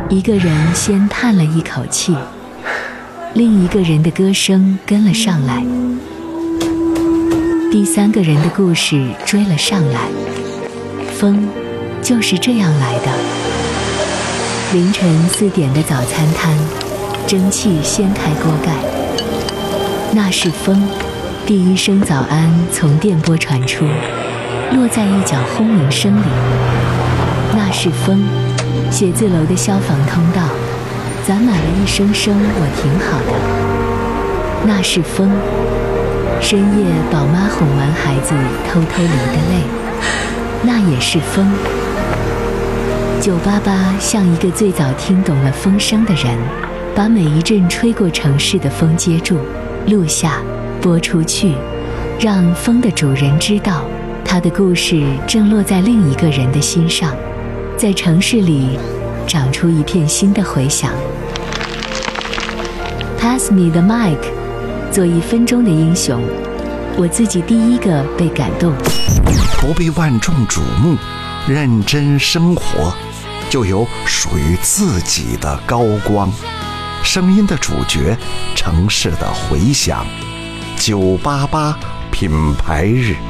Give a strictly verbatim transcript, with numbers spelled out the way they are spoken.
一个人先叹了一口气，另一个人的歌声跟了上来，第三个人的故事追了上来。风就是这样来的。凌晨四点的早餐摊，蒸汽掀开锅盖，那是风。第一声早安从电波传出，落在一角轰鸣声里，那是风。写字楼的消防通道攒满了一声声我挺好的，那是风。深夜宝妈哄完孩子偷偷流的泪，那也是风。九八八像一个最早听懂了风声的人，把每一阵吹过城市的风接住，录下，播出去，让风的主人知道，他的故事正落在另一个人的心上，在城市里长出一片新的回响。 Pass me the mic， 做一分钟的英雄，我自己第一个被感动。 不被万众瞩目，认真生活，就有属于自己的高光。声音的主角，城市的回响。九八八品牌日。